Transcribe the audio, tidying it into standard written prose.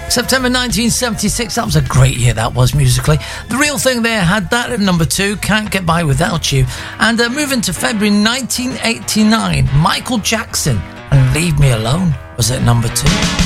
September 1976, that was a great year, that was, musically. The Real Thing there had that at number 2, Can't Get By Without You. And moving to February 1989, Michael Jackson and Leave Me Alone was at number 2.